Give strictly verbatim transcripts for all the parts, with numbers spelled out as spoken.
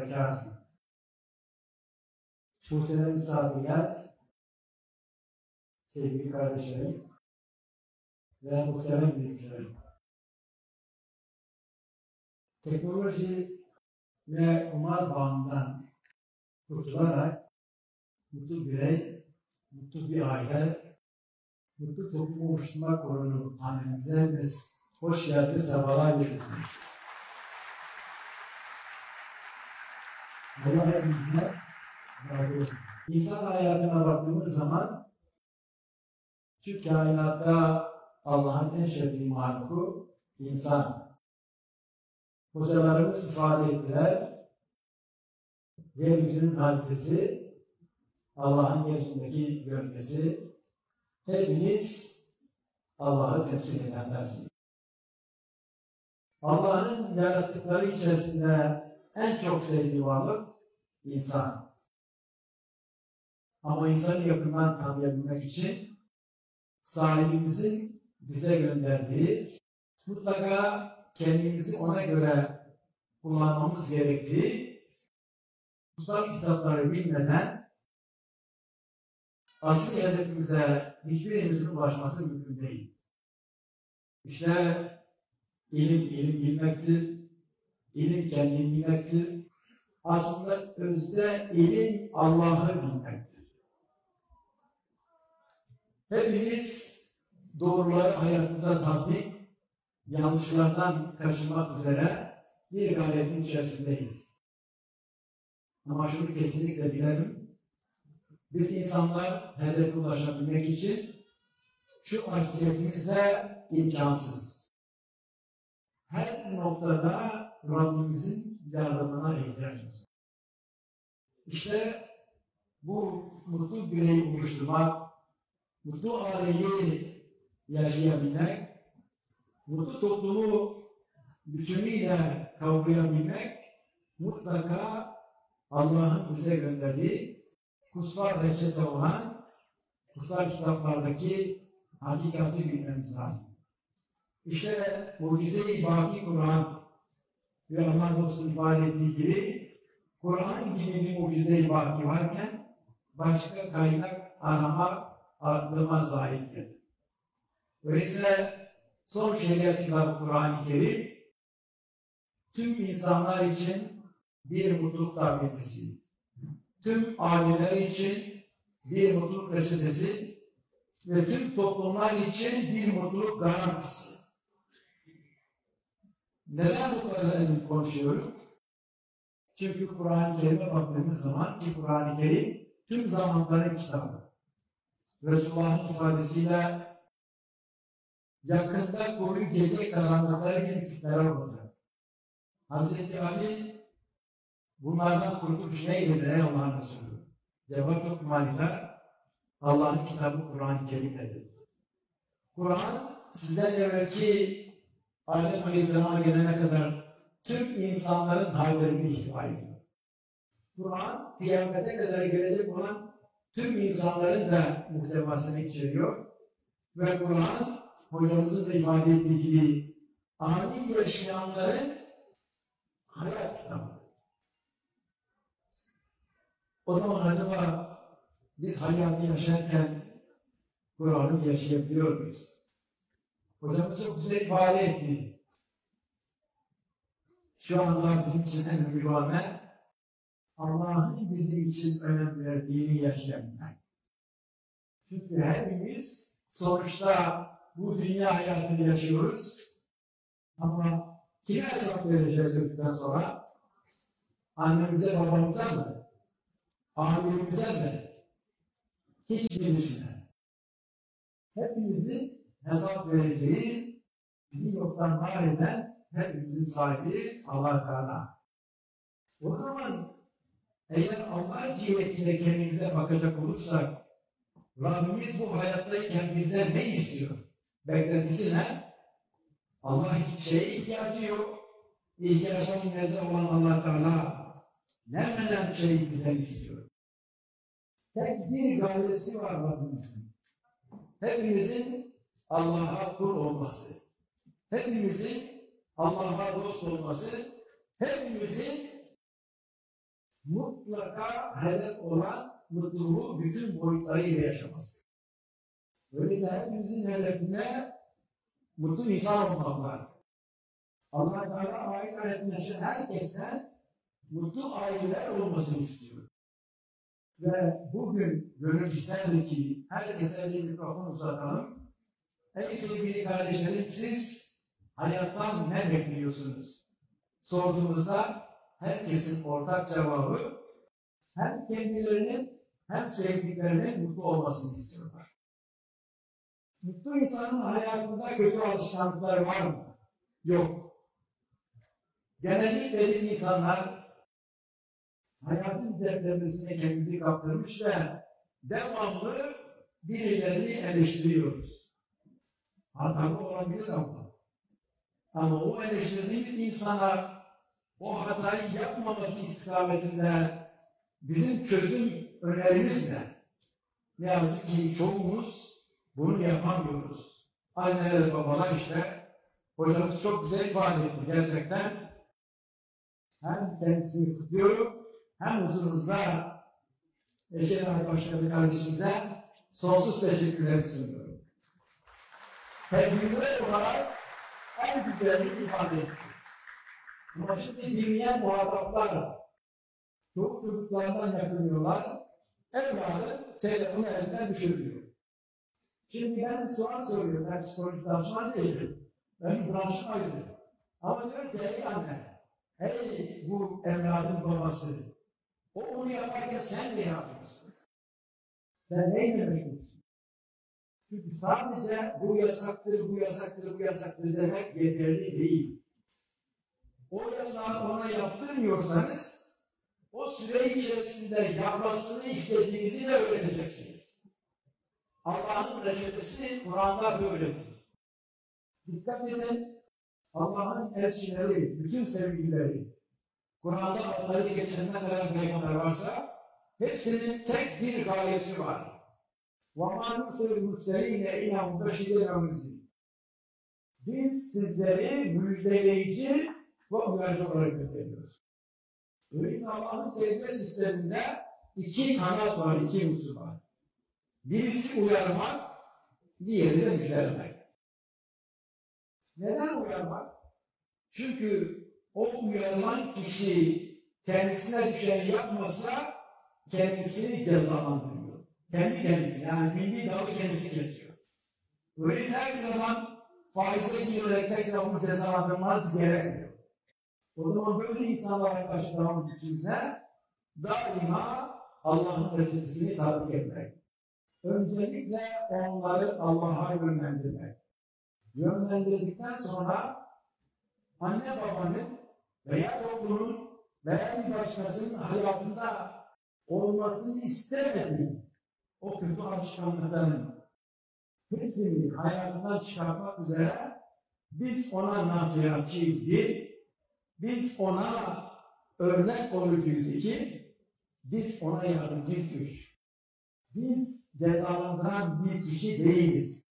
berekatuhu. Muhterem misafirler, sevgili kardeşlerim ve muhterem büyüklerim. Teknoloji ve kumar bağından kurtularak mutlu birey, mutlu bir aile, mutlu toplum oluşturma kurulu hanemize biz hoş geldiniz, sefalar getirdiniz. Allah hepimizle razı olsun. İnsan hayatına baktığımız zaman şu kainatta Allah'ın en şerefli mahluku insan. Hocalarımız ifade ettiler, yeryüzünün halifesi, Allah'ın yeryüzündeki gölgesi, hepiniz Allah'ı temsil edenlersiniz. Allah'ın yarattıkları içerisinde en çok sevdiği varlık insan. Ama insanı yakından tanıyabilmek için sahibimizin bize gönderdiği, mutlaka kendimizi ona göre kullanmamız gerektiği kutsal kitapları bilmeden asıl hedefimize hiçbirimizin ulaşması mümkün değil. İşte ilim, ilim bilmektir, ilim kendini bilmektir. Aslında özde ilim Allah'ı bilmektir. Hepimiz doğruları hayatımıza tatbik, yanlışlardan kaçınmak üzere bir gayretin içerisindeyiz. Ama şunu kesinlikle bilelim, biz insanlar hedefe ulaşabilmek için şu acziyetimizle imkansız. Her noktada Rabbimizin yardımına ihtiyacımız var. İşte bu mutlu bireyi oluşturmak, mutlu aileyi yaşayabilmek, mutlu toplumu bütünüyle kavrayabilmek mutlaka Allah'ın bize gönderdiği kutsal reçete olan kutsal kitaplardaki hakikati bilmemiz lazım. İşte mucize-i baki Kur'an ve Allah dostum ifade ettiği gibi Kur'an gibi bir mucize-i baki varken başka kaynak arama aklıma zahittir. Öyleyse son şeriat kitabı Kur'an-ı Kerim tüm insanlar için bir mutluluk davetisi, tüm aileler için bir mutluluk reçetesi ve tüm toplumlar için bir mutluluk garantisi. Neden bu kadar önemli konuşuyorum? Çünkü Kur'an-ı Kerim'e baktığımız zaman ki Kur'an-ı Kerim tüm zamanların kitabı. Resulullah'ın ifadesiyle yakında koyu gece karanlıkları gibi fitneler olacak. Hazreti Ali bunlardan kurtuluş neydi ey Allah'ın Resulü? Cevap çok manidar. Allah'ın kitabı Kur'an-ı Kerim'dedir. Kur'an sizden evvelki Adem Aleyhisselam'a gelene kadar tüm insanların hallerini ihtiva ediyor. Kur'an kıyamete kadar gelecek olan tüm insanların da muhtevasını içeriyor. Ve Kur'an hocamızın da ifade ettiği gibi ani yaşayanların hayat kitabı. O zaman acaba biz hayatı yaşarken Kur'an'ı yaşayabiliyor muyuz? Hocamız çok güzel ifade etti. Şu anda bizim için en önemli olan Allah'ın bizim için önem verdiğini yaşayabilmek. Çünkü hepimiz sonuçta bu dünya hayatını yaşıyoruz. Ama kime hesap vereceğiz öldükten sonra? Annemize, babamıza mı? Ailemize mi? Hiçbirisine. Hepimizin hesap vereceği, bizi yoktan var eden hepimizin sahibi Allah Teala. O zaman eğer Allah cihetiyle kendimize bakacak olursak, Rabbimiz bu hayattayken bizden ne istiyor? Beklentisi ne? Allah hiç şeye ihtiyacı yok. İhtiyaçtan münezzeh olan Allah Teala ne menen şeyi bizden istiyor? Tek bir gayesi var Rabbimizin. Hepimizin Allah'a kul olması, hepimizin Allah'a dost olması, hepimizin mutlaka hedef olan mutluluğu bütün boyutlarıyla yaşaması. Öyleyse hepimizin hedefinde mutlu insan olmak var. Allah Teala ayet ayetinde herkesten mutlu aileler olmasını istiyor. Ve bugün gönül isterdi ki herkese bir mikrofon uzatalım. Ey sevgili kardeşlerim, siz hayattan ne bekliyorsunuz? Sorduğumuzda herkesin ortak cevabı hem kendilerinin hem sevdiklerinin mutlu olmasını istiyorlar. Mutlu insanın hayatında kötü alışkanlıklar var mı? Yok. Genellikle biz insanlar hayatın dertlemesine kendimizi kaptırmış ve devamlı birilerini eleştiriyoruz. Hatalı olabilir ama. Ama o eleştirdiğimiz insana o hatayı yapmaması istikametinde bizim çözüm önerimiz ne? Ne yazık ki çoğumuz bunu yapamıyoruz. Anneler, babalar işte. Hocamız çok güzel ifade etti gerçekten. Hem kendisini kutluyorum, hem huzurunuzda Eşref Başkanı kardeşimize sonsuz teşekkürler sunuyorum. Tebdimler olarak en güzellik ifade etti. Ama şimdi dinleyen muhataplar çok çocuklarından yakınıyorlar. Evladı telefonu elinden düşürüyor. Şimdi ben soğan soruyorum. Ben psikolojik danışman değilim. Ben branşım ayrı. Ama diyor ki ey anne, ey bu evladın babası, o onu yaparken sen ne yapıyorsun? Sen neyle meşgulsün? Çünkü sadece bu yasaktır, bu yasaktır, bu yasaktır demek yeterli değil. O yasağı ona yaptırmıyorsanız, o süre içerisinde yapmasını istediğinizi de öğreteceksiniz. Allah'ın reçetesi Kur'an'da böyledir. Dikkat edin, Allah'ın elçileri, bütün sevgilileri, Kur'an'da adları geçen ne kadar peygamber varsa, hepsinin tek bir gayesi var. وَمَا نُرْسُلُ الْمُرْسَلِينَ اِنَا مُبَشِّرِينَ وَمُنْذِرِينَ Biz sizleri müjdeleyici ve uyarıcı olarak gönderiyoruz. Öyleyse Allah'ın tevbe sisteminde iki kanat var, iki unsur var. Birisi uyarmak, diğeri de müjdelemek. Neden uyarmak? Çünkü o uyarılan kişi kendisine düşeni yapmasa kendisini cezalandırıyor. Kendi kendisi, yani bildiği dalı kendisi kesiyor. Öyleyse her zaman faize girerek tekrar onu cezalandırmaz gerekmiyor. O zaman böyle insanlara karşı devam ettiğimizde daima Allah'ın reçetesini tatbik etmek. Öncelikle onları Allah'a yönlendirmek. Yönlendirdikten sonra anne babanın veya toplumun veya bir başkasının hayatında olmasını istemediği o kötü alışkanlıkların hepsini hayatından çıkartmak üzere biz ona nasihatçıyız bir, biz ona örnek olacağız iki, biz ona yardımcıyız üç. Biz cezalandıran bir kişi değiliz.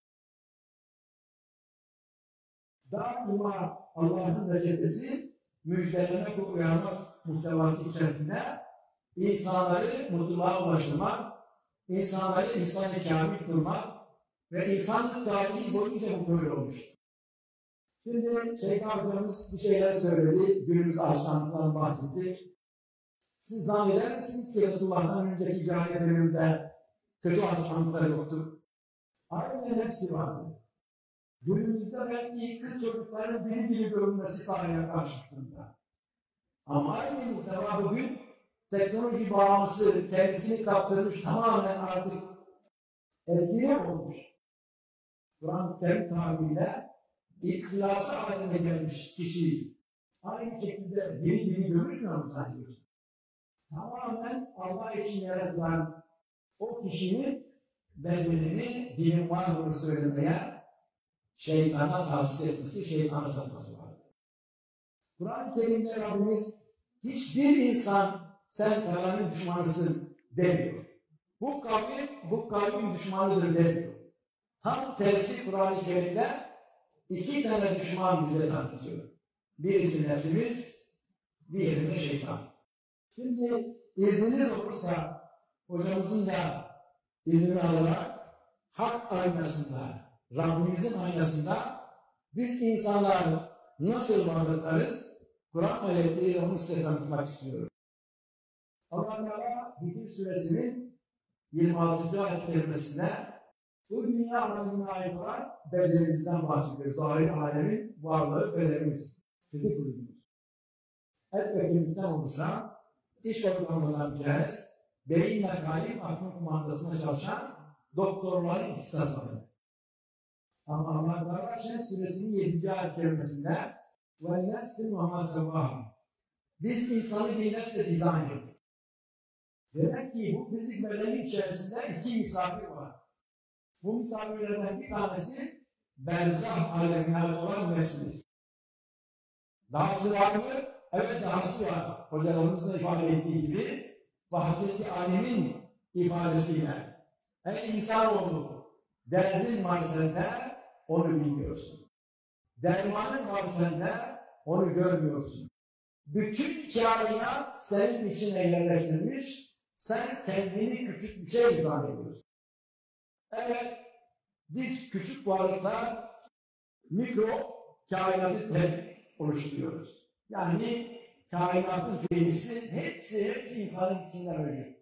Daima Allah'ın reçetesi müjdelemek ve uyarmak muhtevası içerisinde insanları mutluluğa ulaştırmak, insanları insan-ı kamil kılmak ve insanlık tarihi boyunca bu böyle olmuş. Şimdi Şeyh Hocamız bir şeyler söyledi, günümüz alışkanlıklarından bahsetti. Siz zanneder misiniz ki Resulullah'tan önceki cahiliye döneminde kötü alışkanlıkları yoktu? Aynen hepsi vardı. Günümüzde belki kız çocukların deli gibi görünmesi tarihe karşı durumda. Ama aynı muhteva bugün teknoloji bağımlısı kendisini kaptırmış, tamamen artık esiri olmuş. Kur'an-ı Kerim tabiriyle ihlası haline gelmiş kişi aynı şekilde deli deli görünmüyor mu sanıyorsun? Tamamen Allah için yaratılan o kişinin bedenini dilim var mı söylemeye şeytana tahsis etmesi, şeytana satması var. Kur'an-ı Kerim'de Rabbimiz hiçbir insan sen falanın düşmanısın demiyor. Bu kavim, bu kavmin düşmanıdır demiyor. Tam tersi Kur'an-ı Kerim'de iki tane düşman bize tanıtıyor. Birisi nefsimiz, diğeri de şeytan. Şimdi izniniz olursa hocamızın da izni alarak hak aynasında, Rabbimizin aynasında biz insanları nasıl varlıklarız? Kur'an ayetleriyle onu size tanıtmak istiyorum. Allah Teala Hicr Suresinin yirmi altıncı ayet kelimesinde bu dünya alemine ait olan bedenimizden bahsediyoruz. Zahir alemin varlığı bedenimiz. Fizik ürünümüz. Et ve kemikten oluşan, iç organlarından cihaz, beyin ve kalp aklın kumandasına çalışan doktorların ihtisas alanı. Ama Allah Teala Şems Suresinin yedinci ayet kelimesinde وَالنَّفْسٍ وَمَا سَوَّاهَا biz insanı bir nefse dizayn ettik. Demek ki bu fizik bedenin içerisinde iki misafir var. Bu misafirlerden bir tanesi berzah alemine olan nefsimiz. Dahası var mı? Evet, dahası var. Hocalarımızın ifade ettiği gibi ve Hazreti Ali'nin ifadesiyle ey insanoğlu, derdin var sende, onu bilmiyorsun. Dermanın var sende, onu görmüyorsun. Bütün kainat senin içine yerleştirilmiş, sen kendini küçük bir şey zannediyorsun. Evet, biz küçük varlıklar mikro kainatı tek oluşturuyoruz. Yani kainatın fiilisi hepsi, hepsi insanın içinde mevcut.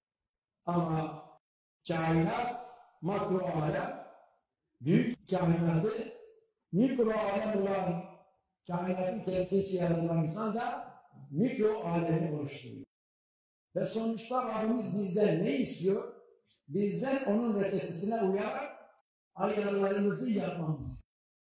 Ama kainat, makro alem, büyük kainatı, mikro alem olan kainatın kendisi için yaratılan insan da mikro alemi oluşturuyor. Ve sonuçta Rabbimiz bizden ne istiyor? Bizden onun reçetesine uyarak ayarlarımızı yapmamız.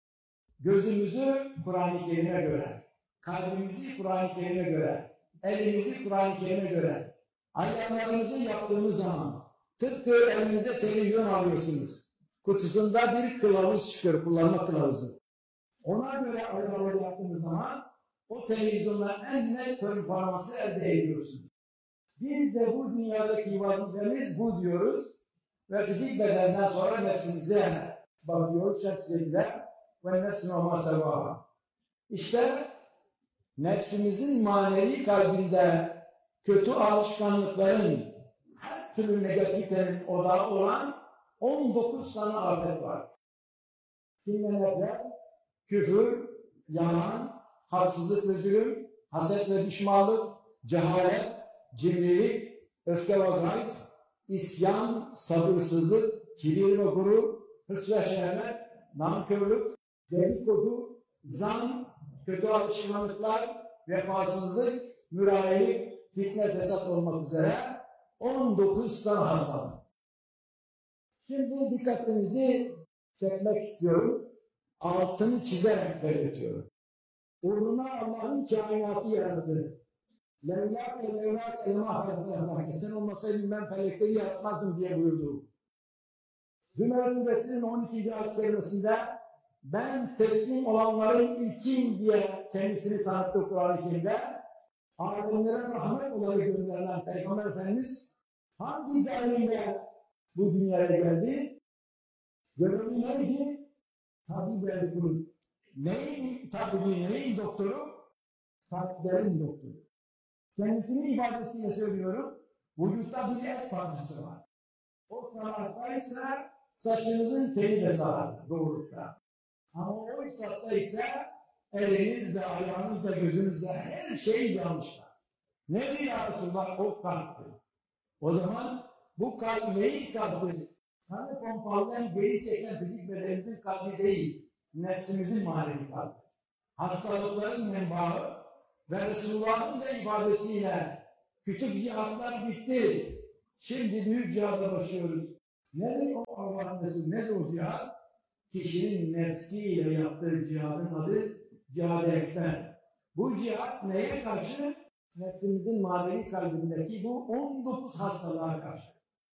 Gözümüzü Kur'an-ı Kerim'e göre, kalbimizi Kur'an-ı Kerim'e göre, elimizi Kur'an-ı Kerim'e göre, ayarlarımızı yaptığımız zaman tıpkı elinize televizyon alıyorsunuz. Kutusunda bir kılavuz çıkıyor, kullanma kılavuzu. Ona göre ayarları yaptığınız zaman o televizyondan en net performansı elde ediyorsunuz. Biz de bu dünyadaki vazifemiz bu diyoruz ve fizik bedenden sonra nefsimize bakıyoruz. Şemsiye'de ve nefsine olma sevabı. İşte nefsimizin manevi kalbinde kötü alışkanlıkların her türlü negatiflerin odağı olan on dokuz tane afet var. Kimler? Küfür, yalan, haksızlık ve zulüm, haset ve düşmanlık, cehalet, cimrilik, öfke ve gayz, isyan, sabırsızlık, kibir ve gurur, hırs ve şehvet, nankörlük, dedikodu, zan, kötü alışkanlıklar, vefasızlık, mürayelik, fitne, fesat olmak üzere on dokuz tane hastalık. Şimdi dikkatinizi çekmek istiyorum. Altını çizerek belirtiyorum. Uğruna Allah'ın kainatı yarattı. Levlâke levlâke lemâ sen olmasaydın ben felekleri yaratmazdım diye buyurdu. Zümer Suresi'nin on ikinci ayet kerimesinde ben teslim olanların ilkim diye kendisini tanıttı Kur'an-ı Kerim'de. Alemlere rahmet olarak gönderilen Peygamber Efendimiz hangi gayeyle bu dünyaya geldi? Görevi neydi? Tabip verdi bunu. Neyin tabibi, neyin doktoru? Kalplerin doktoru. Kendisinin ifadesiyle söylüyorum, vücutta bir et parçası var. O sanattaysa saçınızın teli de sarardı doğrulukta. Ama o iksatta ise elinizle, ayağınızla, gözünüzle her şey yanlışlar. Nedir ya Resulullah? O kalpti. O zaman bu kalp neyin kalbi? Kanı pompalayan, geri çeken fizik bedenimizin kalbi değil, nefsimizin manevi kalbi. Hastalıkların menbaı ve Resulullah'ın da ifadesiyle küçük cihatlar bitti. Şimdi büyük cihada başlıyoruz. Nedir o Allah'ın Resulü? Nedir o cihat? Kişinin nefsiyle yaptığı cihadın adı Cihad-ı Ekber. Bu cihat neye karşı? Nefsimizin manevi kalbindeki bu on dokuz hastalığa karşı.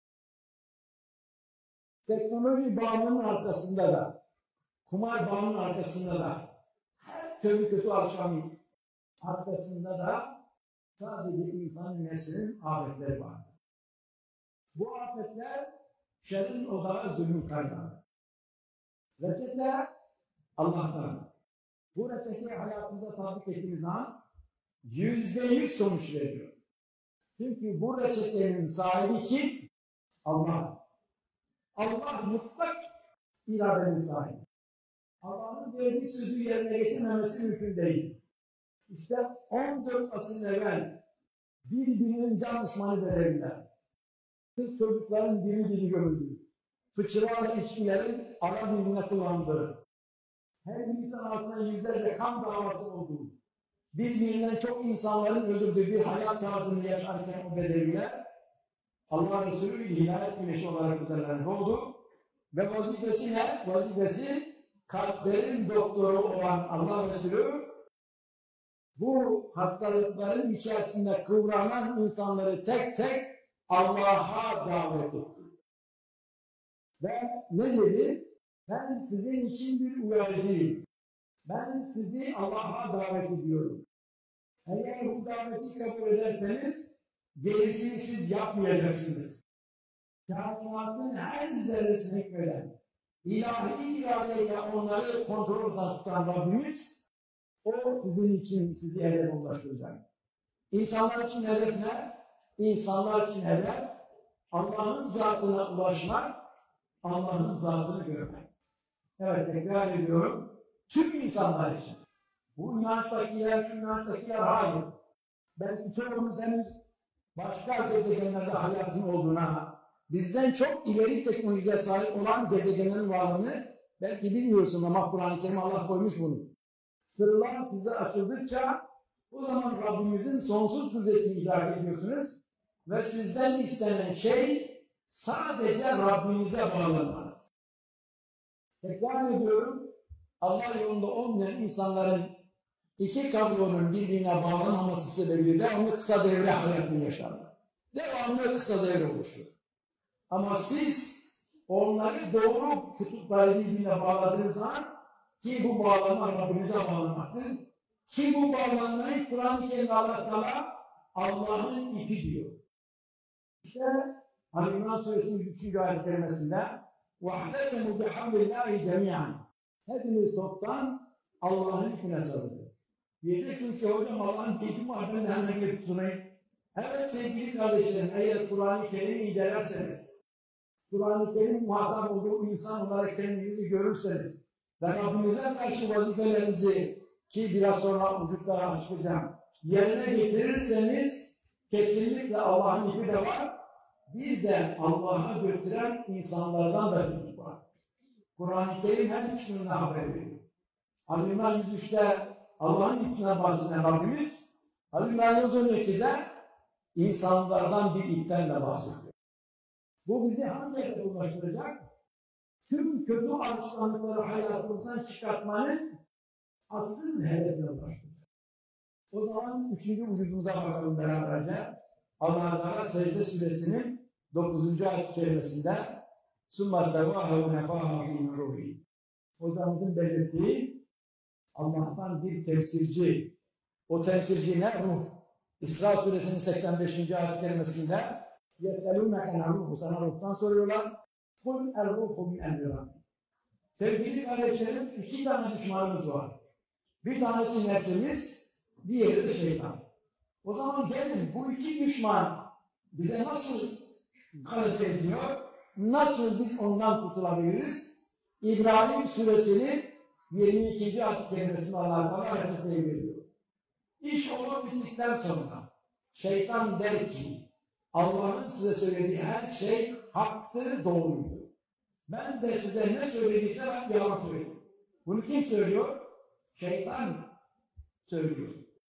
Teknoloji bağımlılığının arkasında da, kumar bağımlılığının arkasında da, her türlü kötü alışkanlık arkasında da sadece insanın nefsinin afetleri vardır. Bu afetler şerrin odağı, zulmün kaynağı. Reçete Allah'tan. Bu reçeteyi hayatımıza tatbik ettiğimiz an yüzde yüz sonuç veriyor. Çünkü bu reçetenin sahibi kim? Allah. Allah mutlak iradenin sahibi. Allah'ın verdiği sözü yerine getirmemesi mümkün değil. İşte on dört asır evvel birbirinin can düşmanı bedeliler. Kız çocukların diri diri gömüldü. Fıçılarla içkilerin ara birbirine kullandığı. Her bir insan arasında yüzlerce kan davası olduğu. Birbirinden çok insanların öldürdüğü bir hayat tarzını yaşarken o bedeviler Allah Resulü bir hidayet güneşi olarak üzerlerine oldu. Ve vazifesi ne? Vazifesi kalplerin doktoru olan Allah Resulü bu hastalıkların içerisinde kıvranan insanları tek tek Allah'a davet etti. Ve ne dedi? Ben sizin için bir uyarıcıyım. Ben sizi Allah'a davet ediyorum. Eğer bu daveti kabul ederseniz gerisini siz yapmayacaksınız. Kainatın her zerresini hükmeden, ilahi iradeyle onları kontrolden tutan Rabbimiz, o sizin için sizi hedefe ulaştıracak. İnsanlar için hedef ne? İnsanlar için hedef, Allah'ın zatına ulaşmak, Allah'ın zatını görmek. Evet, tekrar ediyorum. Tüm insanlar için. Bu inançtakiler, şu inançtakiler hayır. Belki çoğumuz henüz başka gezegenlerde hayatın olduğuna, bizden çok ileri teknolojiye sahip olan gezegenin varlığını belki bilmiyorsun ama Kur'an-ı Kerim Allah koymuş bunu. Sırlar size açıldıkça o zaman Rabbimizin sonsuz kudretini idrak ediyorsunuz ve sizden istenen şey sadece Rabbinize bağlanmanız. Tekrar ediyorum, Allah yolunda olmayan insanların iki kablonun birbirine bağlanmaması sebebiyle devamlı kısa devre hayatını yaşarlar. Devamlı kısa devre oluşuyor. Ama siz onları doğru kutupları birbirine bağladığınız zaman ki bu bağlama Rabbinize bağlamaktır. Ki bu bağlanmayı Kur'an-ı Kerim'de Allah Teala Allah'ın ipi diyor. İşte Ali-İmran Suresinin üçüncü ayet kerimesinde وَاَحْتَسَمُوا بِحَمْدِ اللّٰهِ جَمِيعًا Hepiniz toptan Allah'ın ipine sarılıyor. Diyeceksiniz ki hocam Allah'ın ipi var, ben de hemen gelip tutunayım. Evet sevgili kardeşlerim, eğer Kur'an-ı Kerim'i incelerseniz, Kur'an-ı Kerim muhatap olduğu insan olarak kendinizi görürseniz ve Rabbimize karşı vazifelerinizi ki biraz sonra ucuklara açıklayacağım, yerine getirirseniz kesinlikle Allah'ın ipi de var. Bir de Allah'a götüren insanlardan da bir ip var. Kur'an-ı Kerim her üçünün haber veriyor. Ali-İmran yüz üçte Allah'ın ipine bahseden Rabbimiz, Ali-İmran yüz on ikide insanlardan bir ipten de bahsediyor. Bu bizi hangi hedefe ulaştıracak? Tüm kötü alışkanlıkları hayatımızdan çıkartmanın asıl hedefine ulaştıracak. O zaman üçüncü vücudumuza bakalım beraberce. Allah Teala Secde Suresinin dokuzuncu ayet kerimesinde Summa sevâhu nefâhu min ruhi. Hocamızın belirttiği Allah'tan bir temsilci. O temsilci ne? Ruh. İsra Suresinin seksen beşinci ayet kerimesinde يَسْأَلُونَكَ نَعْرُهُ Sana ruhtan soruyorlar. قُلْ اَرْرُوحُ مِنْ اَمْرِ Sevgili kardeşlerim, iki tane düşmanımız var. Bir tanesi nefsimiz, diğeri de şeytan. O zaman gelin bu iki düşman bize nasıl galip ediyor? Nasıl biz ondan kurtulabiliriz? İbrahim Suresinin yirmi ikinci ayet kelimesini Allah'a hareketleri veriyor. İş olup bittikten sonra şeytan der ki Allah'ın size söylediği her şey haktır, doğruydu. Ben de size ne söylediyse ben yalan söyledim. Bunu kim söylüyor? Şeytan söylüyor.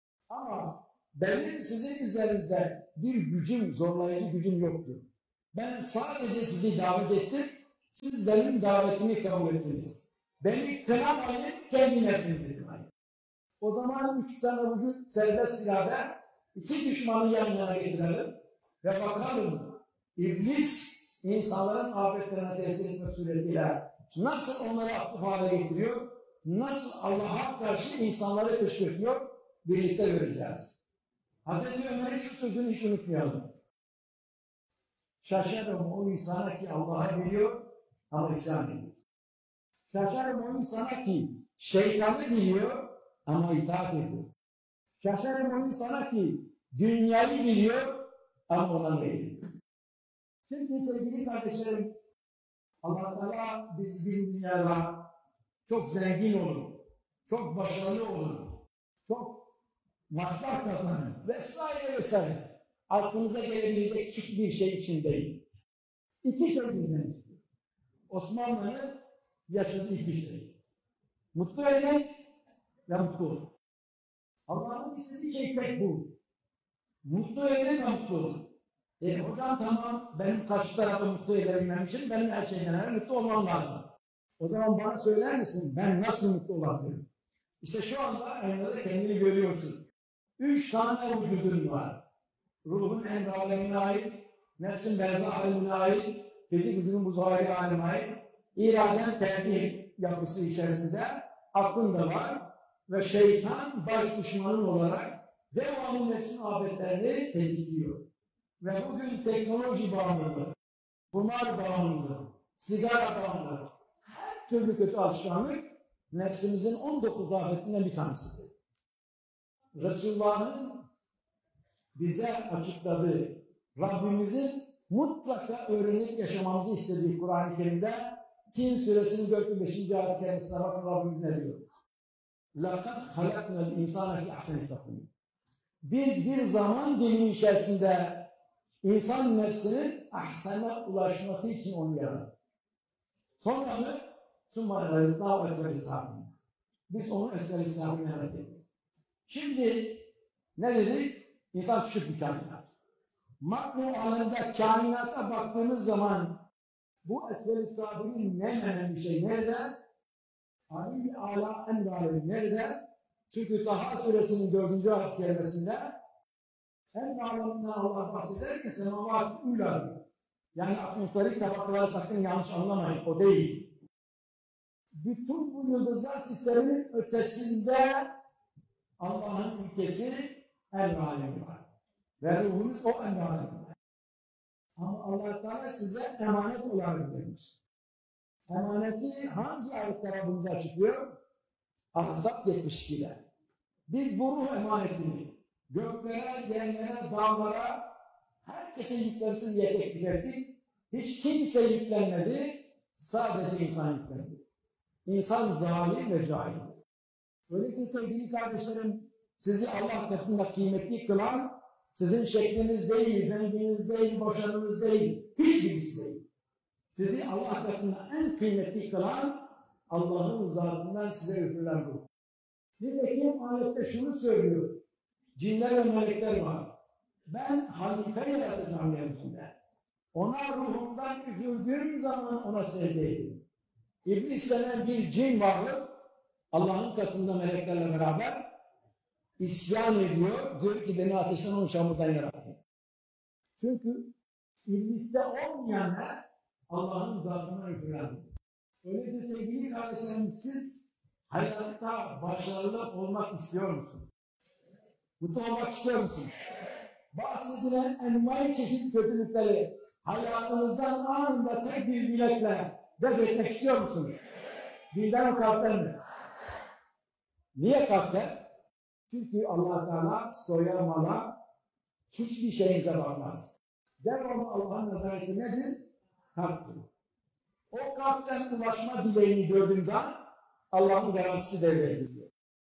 Ama benim sizin üzerinizde bir gücüm, zorlayıcı gücüm yoktur. Ben sadece sizi davet ettim, siz benim davetimi kabul ettiniz. Beni kınamayın, kendi nefsinizi kınayın. O zaman üç tane vücut serbest irade, iki düşmanı yan yana getirelim ve bakalım İblis insanların afetlerine tesir etmek suretiyle nasıl onları aktif hale getiriyor, nasıl Allah'a karşı insanları kışkırtıyor, birlikte göreceğiz. Hazreti Ömer'in şu sözünü hiç unutmayalım. Şaşarım o insana ki Allah'a biliyor ama isyan ediyor. Şaşarım o insana ki şeytanı biliyor ama itaat ediyor. Şaşarım o insana ki dünyayı biliyor ama ona değil. Şimdi sevgili kardeşlerim, Allah Teala biz bir dünyada çok zengin olur, çok başarılı olur, çok maçlar kazanır vesaire vesaire. Aklınıza gelebilecek hiçbir şey için değil. İki şey bizden istiyor. Osmanlı'nın yaşadığı iki şey. Mutlu edin ve mutlu olun. Allah'ın istediği şey pek bu. Mutlu edin ve mutlu olun. E hocam tamam, benim karşı tarafı mutlu edebilmem için benim her şeyden evvel mutlu olmam lazım. O zaman bana söyler misin, ben nasıl mutlu olabilirim? İşte şu anda aynada kendini görüyorsun. Üç tane vücudun var. Ruhun en alemine ait, nefsin benzer alemine ait, fizik vücudun bu zahiri alemine ait, iraden tercih yapısı içerisinde aklın da var ve şeytan baş düşmanın olarak devamlı nefsin afetlerini tetikliyor. Ve bugün teknoloji bağımlılığı, kumar bağımlılığı, sigara bağımlılığı, her türlü kötü alışkanlık nefsimizin on dokuz afetinden bir tanesidir. Resulullah'ın bize açıkladığı, Rabbimizin mutlaka öğrenip yaşamamızı istediği Kur'an-ı Kerim'de Tin suresinin dört yüz beşinci ayet-i kerimesine bakın Rabbimiz ne diyor? لَقَدْ خَلَقْنَا الْاِنْسَانَ فِي اَحْسَنِ تَقْوِيمٍ. Biz bir zaman dilimi içerisinde insan nefsinin ahsana ulaşması için onu yarattık. Sonra mı? ثُمَّ رَزِقْنَا وَاَسْوَلِ سَابِينَ. Biz onu esveli sahabine yarattık. Şimdi ne dedik? İnsan küçük bir kainat. Makro alemde kainata baktığımız zaman bu esveli sahabinin ne önemli bir şey nerede? Alim-i Ala Emre nerede? Çünkü Taha suresinin dördüncü ayet kerimesinde en alemden Allah bahsederken semavat ula. Yani atmosferik tabakaları sakın yanlış anlamayın. O değil. Bütün bu yıldızlar sisteminin ötesinde Allah'ın ülkesi en alemi var. Ve ruhumuz o en alemi var. Ama Allah Teala size emanet olarak vermiş. Emaneti hangi ayetler Rabbimize açıklıyor? Ahzab yetmiş iki'de. Biz bu ruh emanetini göklere, yerlere, dağlara herkese yüklensin diye teklif ettik. Hiç kimse yüklenmedi, sadece insan yüklendi. İnsan zalim ve cahil. Öyleyse sevgili kardeşlerim, sizi Allah katında kıymetli kılan, sizin şekliniz değil, zenginiz değil, başarınız değil, hiçbirisi değil. Sizi Allah katında en kıymetli kılan, Allah'ın zatından size üfürler bu. Nitekim ayette şunu söylüyor, cinler ve melekler var. Ben halife yaratacağım yeryüzünde. Ona ruhumdan üfürdüğüm zaman ona secde edin. İblis denen bir cin varlık, Allah'ın katında meleklerle beraber isyan ediyor. Diyor ki beni ateşten onun çamurdan yarattı. Çünkü İbliste olmayan ne? Allah'ın zatına üfürler. Öyleyse sevgili kardeşlerim, siz hayatta başarılı olmak istiyor musunuz? Mutlu olmak istiyor musunuz? Bahsedilen envai çeşit kötülükleri hayatınızdan anında tek bir dilekle def etmek istiyor musunuz? Dilden o kalpten mi? Niye kalpten? Çünkü Allah Teala soya mala hiçbir şeyinize bakmaz. Devamlı Allah'ın nazareti nedir? Kalptir. O kalpten ulaşma dileğini gördüğünüz zaman Allah'ın garantisi devreye giriyor.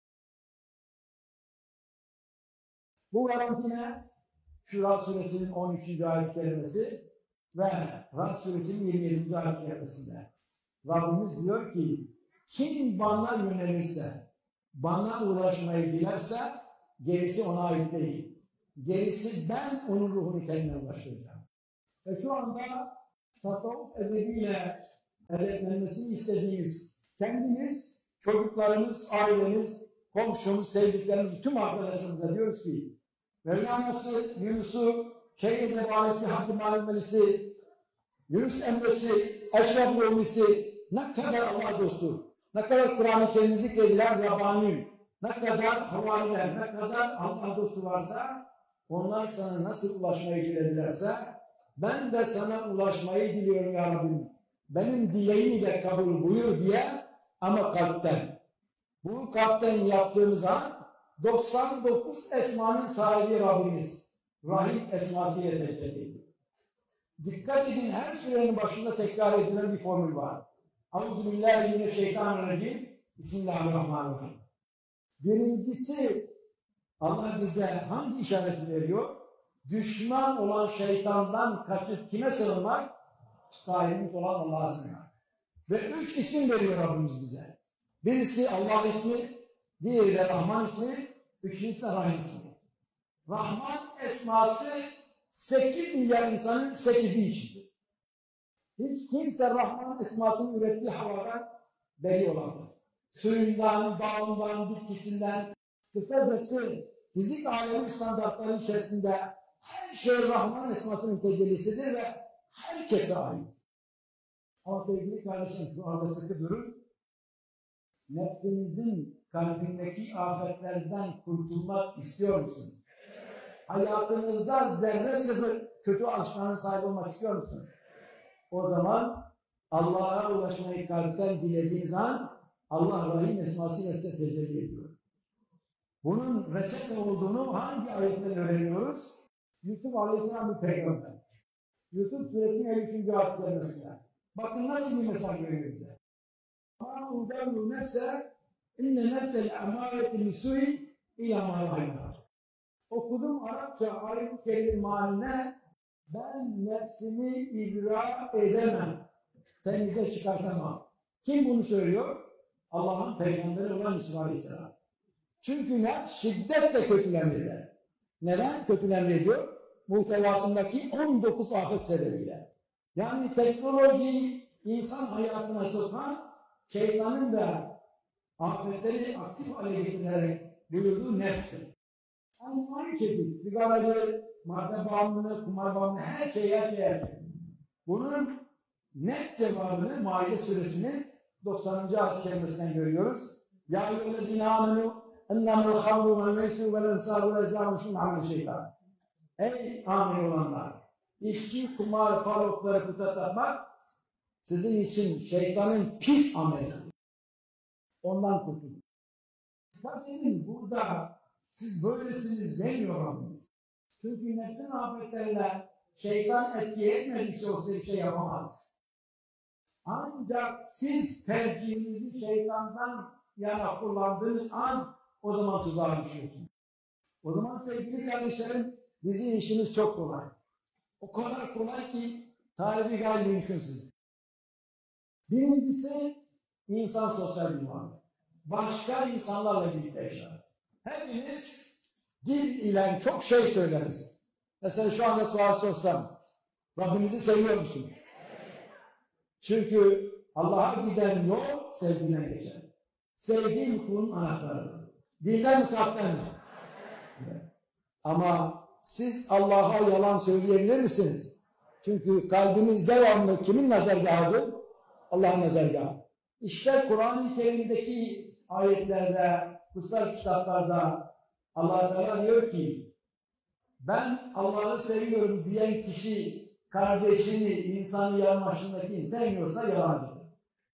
Bu garanti ne? Şura suresinin on üçüncü ayet kerimesi ve Rad suresinin yirmi yedinci ayet kerimesinde. Rabbimiz diyor ki, kim bana yönelirse, bana ulaşmayı dilerse, gerisi ona ait değil. Gerisi ben onun ruhunu kendine ulaştıracağım. Ve şu anda tasavvuf edebiyle edeplenmesini istediğimiz kendimiz, çocuklarımız, ailemiz, komşumuz, sevdiklerimiz, tüm arkadaşlarımıza diyoruz ki Mevlana'sı, Yunus'u, Şeyh Nebalesi, Hakkı Malummelisi, Yunus Emre'si, Eşref Rumisi, ne kadar Allah dostu, ne kadar Kur'an-ı Kerim'i zikredilen Rabbani, ne kadar havaliler, ne kadar Allah dostu varsa onlar sana nasıl ulaşmayı diledilerse ben de sana ulaşmayı diliyorum ya Rabbim. Benim dileğimi de kabul buyur diye ama kalpten. Bu kalpten yaptığımız an doksan dokuz esmanın sahibi Rabbimiz. Rahim esmasıyla tecelli ediyor. Dikkat edin, her surenin başında tekrar edilen bir formül var. Euzubillahimineşşeytanirracim. Bismillahirrahmanirrahim. Birincisi, Allah bize hangi işareti veriyor? Düşman olan şeytandan kaçıp kime sığınmak? Sahibimiz olan Allah'a sığınmak. Ve üç isim veriyor Rabbimiz bize. Birisi Allah ismi, diğeri de Rahman ismi, üçüncüsü de Rahim ismi. Rahman esması sekiz milyar insanın sekizi içindir. Hiç kimse Rahman esmasını ürettiği havadan belli olamaz. Suyundan, bağından, bitkisinden, kısacası fizik alemi standartları içerisinde her şey Rahman esmasının tecellisidir ve herkese ait. Ama sevgili kardeşim, şu anda sıkı durun. Nefsinizin kalbindeki afetlerden kurtulmak istiyor musun? Hayatınızda zerre sıfır kötü alışkanlığın sahibi olmak istiyor musun? O zaman Allah'a ulaşmayı kalpten dilediğiniz an Allah Rahim esmasıyla size tecelli ediyor. Bunun reçete olduğunu hangi ayetten öğreniyoruz? Yusuf Aleyhisselam bir peygamber. Yusuf Suresinin elli üçüncü ayet kerimesinde. Bakın nasıl bir mesaj veriyor bize. Ma'udalu nefse inne nefsel emareti misui ila ma'rahimler. Okudum Arapça ayet-i kerime maline, ben nefsimi ibra edemem, temize çıkartamam. Kim bunu söylüyor? Allah'ın peygamberi olan Yusuf Aleyhisselam. Çünkü nefs şiddetle kötülemreder. Neden kötülemrediyor? Muhtevasındaki on dokuz afet sebebiyle. Yani teknolojiyi insan hayatına sokan şeytanın da afetleri aktif hale getirerek buyurduğu nefstir. Yani aynı şekilde sigaracı, madde bağımlılığı, kumar bağımlılığı, her şey, her şey, her şey. Bunun net cevabını Maide Suresinin doksanıncı ayet kerimesinden görüyoruz. Ya eyyühellezine amenu ennemel hamru vel meysu vel ensâru vel ezlâmu şun'amel şeytan. Ey amin olanlar! İçki, kumar, falokları kuta tapmak sizin için şeytanın pis ameli. Ondan kurtulun. Dikkat edin, burada siz böylesiniz demiyor Rabbimiz. Çünkü nefsin afetleriyle şeytan etki etmedikçe o size bir şey yapamaz. Ancak siz tercihinizi şeytandan yana kullandığınız an o zaman tuzağa düşüyorsunuz. O zaman sevgili kardeşlerim, bizim işimiz çok kolay. O kadar kolay ki tarifi gayri mümkünsüz. Birincisi, insan sosyal bir varlık. Başka insanlarla birlikte yaşar. Hepimiz dil ile çok şey söyleriz. Mesela şu anda sual sorsam, Rabbimizi seviyor musun? Çünkü Allah'a giden yol sevgiden geçer. Sevgi kulun anahtarıdır. Dilden mi kalpten mi? Evet. Ama siz Allah'a yalan söyleyebilir misiniz? Çünkü kalbiniz devamlı kimin nazargahıdır? Allah'ın nazargahı. İşte Kur'an-ı Kerim'deki ayetlerde, kutsal kitaplarda Allah Teala diyor ki, ben Allah'ı seviyorum diyen kişi kardeşini, insanı yanmaşındaki sevmiyorsa yalancıdır.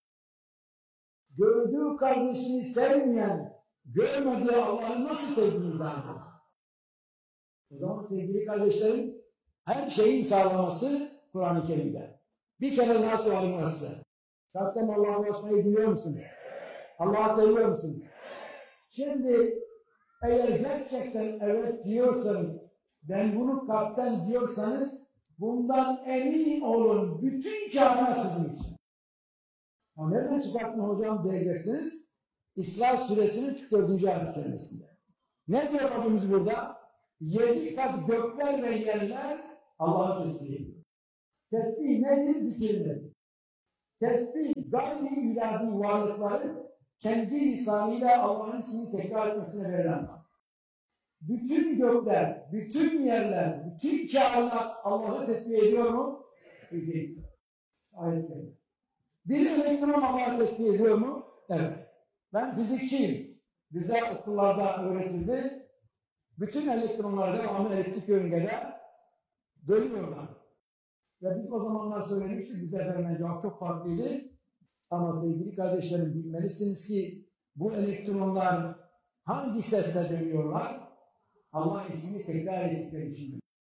Gördüğü kardeşini sevmeyen, görmediği Allah'ı nasıl sevdiğini anlar. O zaman sevgili kardeşlerim, her şeyin sağlaması Kur'an-ı Kerim'de. Bir kere daha sorayım size. Kalpten Allah'a ulaşmayı biliyor musun? Allah'ı seviyor musun? Şimdi eğer gerçekten evet diyorsanız, ben bunu kalpten diyorsanız, bundan emin olun, bütün kainat sizin için. Ama nereden çıkarttın hocam diyeceksiniz? İsra Suresinin kırk dördüncü ayet kerimesinde. Ne diyor Rabbimiz burada? Yedi kat gökler ve yerler Allah'a tesbih ediyor. Tesbih nedir? Zikir nedir? Tesbih gayri ilahi varlıkların kendi lisanıyla Allah'ın ismini tekrar etmesine verilen var. Bütün gökler, bütün yerler, bütün kainat Allah'ı tesbih ediyor mu? Ediyor. Ayetler. Bir elektron Allah'ı tesbih ediyor mu? Evet. Ben fizikçiyim. Bize okullarda öğretildi. Bütün elektronlar devamlı elektrik yörüngede dönüyorlar. Ve biz o zamanlar söylemiştik, bize verilen cevap çok farklıydı. Ama sevgili kardeşlerim, bilmelisiniz ki bu elektronlar hangi sesle dönüyorlar? Allah ismini tekrar ettikleri için.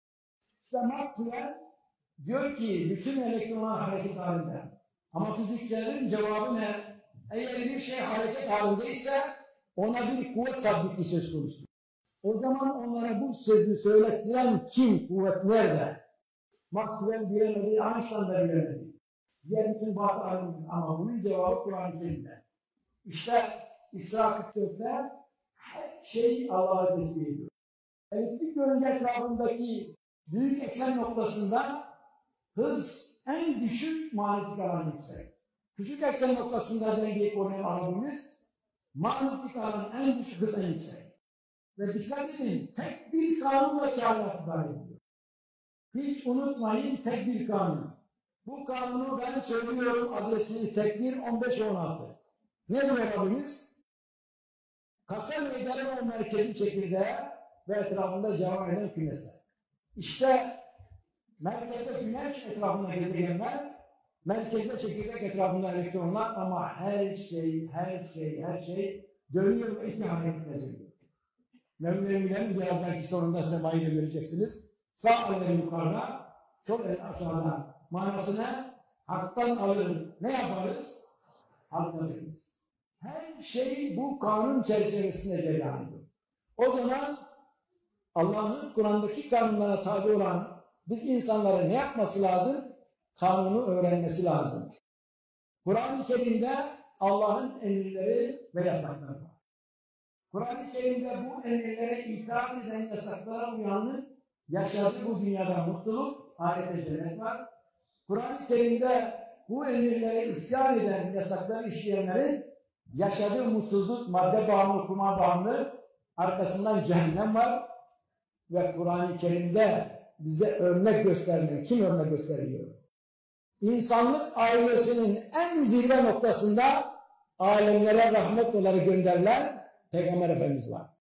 İşte Maxwell diyor ki bütün elektronlar hareket halinde. Ama fizikçilerin cevabı ne? Eğer bir şey hareket halindeyse ona bir kuvvet tatbiki söz konusu. O zaman onlara bu sözü söylettiren kim, kuvvet nerede? Maxwell bilemedi, Einstein da bilemedi. Diğer bütün batı alimler ama bunun cevabı Kur'an-ı Kerim'de. İşte İsra kırk dörtte her şey Allah'a teslim ediyor. Elektrik yörünge etrafındaki büyük eksen noktasında hız en düşük, manyetik alan yüksek. Küçük eksen noktasında dengeyi koruyan alanımız, manyetik alan en düşük, hız en yüksek. Ve dikkat edin, tek bir kanunla kainat idare ediyor. Hiç unutmayın, tek bir kanun. Bu kanunu ben söylüyorum, adresini tekbir on beş on altı. Ne demek abimiz? Kasel meydanı o merkezi çekirdeği ve etrafında cevap eden kümesi. İşte merkezde güneş etrafında gezegenler, merkezde çekirdek etrafında elektronlar ama her şey, her şey, her şey dönüyor ve iki hareket ediyor. Mevlevilerin biraz belki sonunda semayı da göreceksiniz. Sağ el yukarıda, sol el aşağıda. Manasına haktan alır. Ne yaparız? Anlatırız. Her şey bu kanun çerçevesinde cereyan ediyor. O zaman Allah'ın Kur'an'daki kanunlara tabi olan biz insanlara ne yapması lazım? Kanunu öğrenmesi lazım. Kur'an-ı Kerim'de Allah'ın emirleri ve yasakları var. Kur'an-ı Kerim'de bu emirlere itaat eden, yasaklara uyanın yaşadığı bu dünyada mutluluk, ahirette cennet var. Kur'an-ı Kerim'de bu emirlere isyan eden, yasakları işleyenlerin yaşadığı mutsuzluk, madde bağımlı, kumar bağımlı, arkasından cehennem var. Ve Kur'an-ı Kerim'de bize örnek göstermiyor. Kim örnek gösteriyor? İnsanlık ailesinin en zirve noktasında alemlere rahmet olarak gönderilen Peygamber Efendimiz var.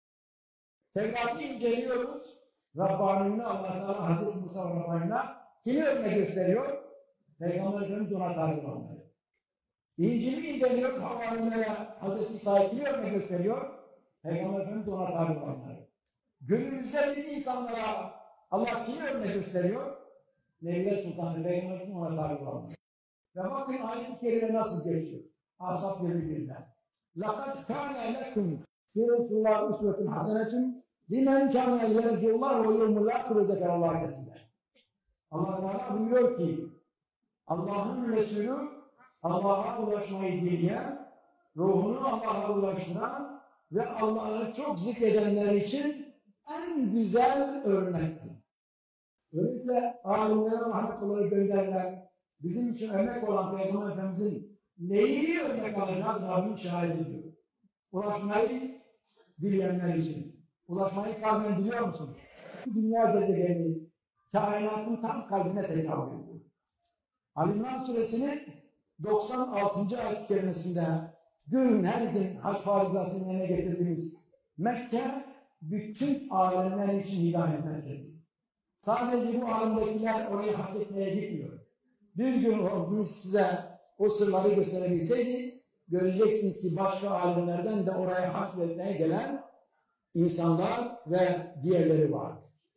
Tevrat'ı inceliyoruz. Rabbani'ne Allah Teala Hazreti Musa Rabbani'ne kimi örnek gösteriyor? Peygamber Efendimiz ona tabi olanları. İncil'i inceliyoruz. Rabbani'ne Hazreti İsa'yı kimi örnek gösteriyor? Peygamber Efendimiz ona tabi olanları. Günümüzde biz insanlara Allah kimi örnek gösteriyor? Nebiler Sultanı Peygamber'in ona tabi olanları. Ve bakın ayet-i kerime nasıl geçiyor? Ashab yirmi birde. لَقَدْ كَانَ لَكُمْ فِي رَسُولِ اللّٰهِ اُسْوَةٌ حَسَنَةٌ لِمَنْ كَانَ يَرْجُوا اللّٰهَ وَيَوْمُ الْآخِرِ وَذَكَرَ اللّٰهَ كَثِيرًا. Allah Teala buyuruyor ki Allah'ın Resulü Allah'a ulaşmayı dileyen, ruhunu Allah'a ulaştıran ve Allah'ı çok zikredenler için en güzel örnektir. Öyleyse alimlere rahmet olarak gönderilen, bizim için örnek olan Peygamber Efendimiz'in neyi örnek alacağız Rabbim şahit ediyor. Ulaşmayı dileyenler için. Ulaşmayı kavmen biliyor musun? Dünya gezegeni, kainatın tam kalbine tekabül ediyor. Ali-İmran Suresinin doksan altıncı ayet-i kerimesinde gün her gün hac farizasını yerine getirdiğimiz Mekke bütün alemler için hidayet merkezi. Sadece bu alemdekiler orayı hak etmeye gitmiyor. Bir gün Rabbimiz size o sırları gösterebilseydi göreceksiniz ki başka alemlerden de oraya hak vermeye gelen insanlar ve diğerleri var.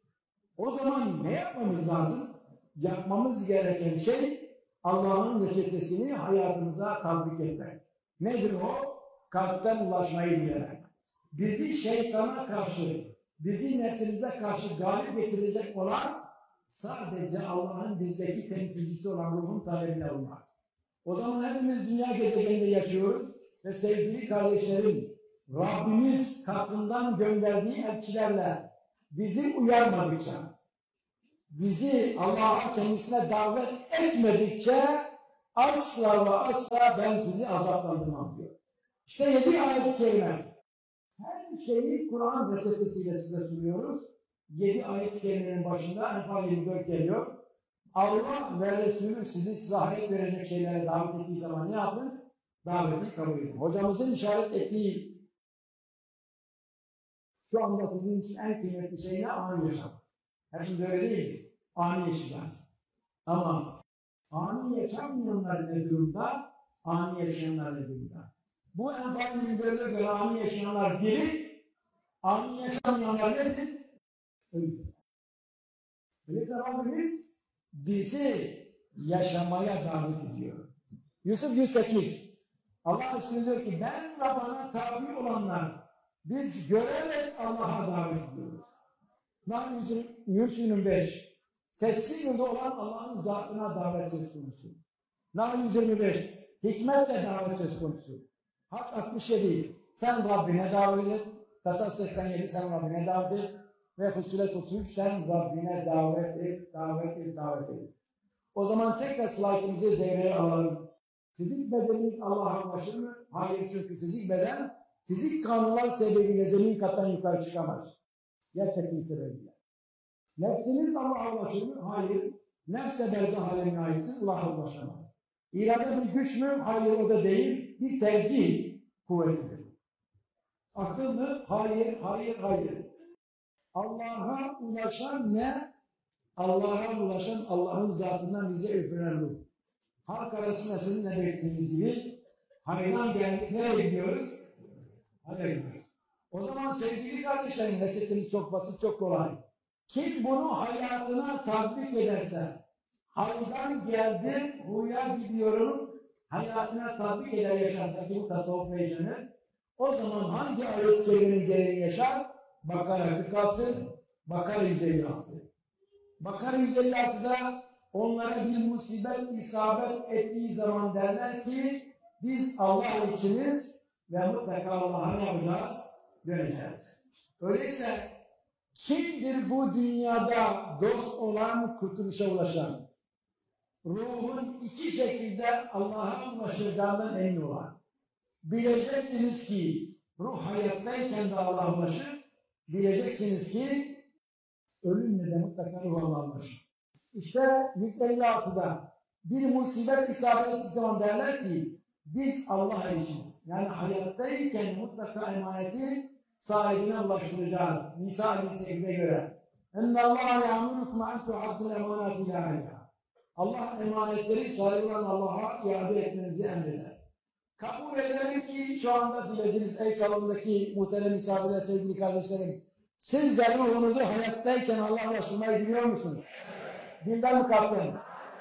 O zaman ne yapmamız lazım? Yapmamız gereken şey Allah'ın reçetesini hayatımıza tatbik etmek. Nedir o? Kalpten ulaşmayı dilemek. Bizi şeytana karşı, bizi nefsimize karşı galip getirecek olan sadece Allah'ın bizdeki temsilcisi olan ruhun talebine uymak. O zaman hepimiz dünya gezegeninde yaşıyoruz ve sevgili kardeşlerim, Rabbimiz katından gönderdiği elçilerle bizi uyarmadıkça, bizi Allah'a kendisine davet etmedikçe asla ve asla ben sizi azaplandırmam diyor. İşte yedi ayet-i kerime. Her şeyi Kur'an reçetesiyle size sunuyoruz. Yedi ayet-i kerimenin başında Enfal yirmi dört geliyor. Allah ve Resulü sizi size hayret verecek şeylere davet ettiği zaman ne yapın? Daveti kabul edin. Hocamızın işaret ettiği şu anda sizin için en kıymetli şey ne? Ani yaşam. Hepimiz öyle değiliz. Ani yaşayacağız. Ama ani yaşamayanlar ne durumda? Ani yaşayanlar ne durumda? Bu Enfal yirmi dört'e göre ani yaşayanlar diri, ani yaşamayanlar nedir? Ölüm. Öyleyse Rabbimiz bizi yaşamaya davet ediyor. Yusuf yüz sekiz. Allah diyor ki ben ve bana tabi olanlar biz görerek Allah'a davet ediyoruz. Nahl yüz beş. Teslim olan Allah'ın zatına davet söz konusu. Nahl yüz yirmi beş. Hikmetle davet söz konusu. Hac altmış yedi. Sen Rabbine davet et. Kasas seksen yedi. Sen Rabbine davet et. Ve Fussilet otuz üç. Sen Rabbine davet et, davet et, davet et. O zaman tekrar slaytımızı devreye alalım. Fizik bedenimiz Allah'a ulaşır mı? Hayır, çünkü fizik beden fizik kanunlar sebebiyle zemin kattan yukarı çıkamaz. Yer çekimi sebebiyle. Nefsiniz Allah'a ulaşır mı? Hayır. Nefs de berzah alemine aittir. Allah'a ulaşamaz. İrade bir güç mü? Hayır, o da değil. Bir tercih kuvvetidir. Akıl mı? Hayır, hayır, hayır. Allah'a ulaşan ne? Allah'a ulaşan Allah'ın zatından bize üflenen ruh. Halk arasında sizin de beklediğiniz gibi hayran geldik. Nereye gidiyoruz? Hayır gidiyoruz. O zaman sevgili kardeşlerim, reçetemiz çok basit, çok kolay. Kim bunu hayatına tatbik ederse, haydan geldim, huya gidiyorum, hayatına tatbik eder yaşarsa ki bu tasavvuf yaşanır, o zaman hangi ayet kelimenin gereğini yaşar? Bakara kırk altı, Bakara yüz elli altı. Bakara yüz elli altıda onlara bir musibet isabet ettiği zaman derler ki biz Allah içiniz ve mutlaka Allah'a ne yapacağız? Döneceğiz. Öyleyse kimdir bu dünyada dost olan, kurtuluşa ulaşan? Ruhun iki şekilde Allah'a ulaşacağından emin olan. Bileceksiniz ki ruh hayattayken de Allah'a ulaşır. Bileceksiniz ki ölümle de mutlaka ruh Allah'a ulaşır. İşte yüz elli altıda bir musibet isabet ettiği zaman derler ki biz Allah'a içiniz. Yani hayattayken mutlaka emaneti sahibine ulaştıracağız. Nisa elli sekize göre. اَنَّ اللّٰهَ يَعْمُرُكُمْ اَنْ تُعَدُّ الْاَمَانَاتِ اِلٰهِيَا. Allah emanetleri sahibi olan Allah'a iade etmenizi emreder. Kabul ederim ki şu anda dilediğiniz ey salondaki muhterem misafirler, sevgili kardeşlerim, siz de ruhunuzu hayattayken Allah'a ulaştırmayı biliyor musunuz? Dilden mi kalpten?